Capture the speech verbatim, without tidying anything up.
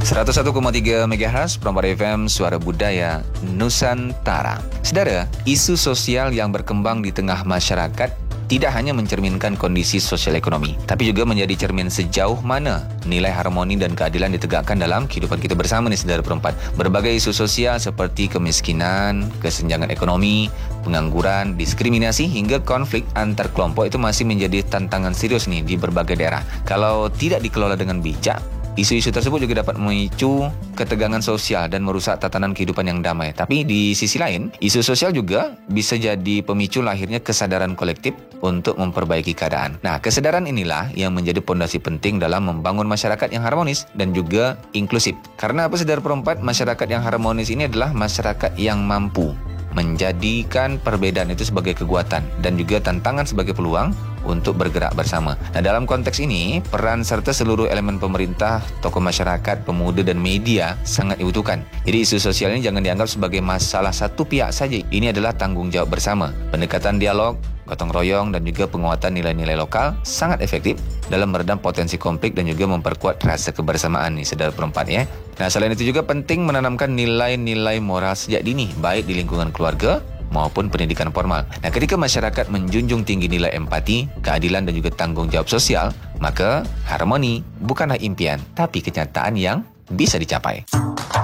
seratus satu koma tiga megahertz Perambara F M, Suara Budaya Nusantara. Saudara, isu sosial yang berkembang di tengah masyarakat tidak hanya mencerminkan kondisi sosial ekonomi, tapi juga menjadi cermin sejauh mana nilai harmoni dan keadilan ditegakkan dalam kehidupan kita bersama nih saudara perempat. Berbagai isu sosial seperti kemiskinan, kesenjangan ekonomi, pengangguran, diskriminasi hingga konflik antar kelompok itu masih menjadi tantangan serius nih di berbagai daerah. Kalau tidak dikelola dengan bijak, isu-isu tersebut juga dapat memicu ketegangan sosial dan merusak tatanan kehidupan yang damai. Tapi di sisi lain, isu sosial juga bisa jadi pemicu lahirnya kesadaran kolektif untuk memperbaiki keadaan. Nah, kesadaran inilah yang menjadi pondasi penting dalam membangun masyarakat yang harmonis dan juga inklusif. Karena apa saudara perempat? Masyarakat yang harmonis ini adalah masyarakat yang mampu menjadikan perbedaan itu sebagai kekuatan dan juga tantangan sebagai peluang untuk bergerak bersama. Nah, dalam konteks ini, peran serta seluruh elemen pemerintah, tokoh masyarakat, pemuda dan media sangat dibutuhkan. Jadi isu sosial ini jangan dianggap sebagai masalah satu pihak saja. Ini adalah tanggung jawab bersama. Pendekatan dialog, gotong royong dan juga penguatan nilai-nilai lokal sangat efektif dalam meredam potensi konflik dan juga memperkuat rasa kebersamaan nih saudara perempat ya. Nah, selain itu juga penting menanamkan nilai-nilai moral sejak dini, baik di lingkungan keluarga maupun pendidikan formal. Nah, ketika masyarakat menjunjung tinggi nilai empati, keadilan dan juga tanggung jawab sosial, maka harmoni bukanlah impian, tapi kenyataan yang bisa dicapai.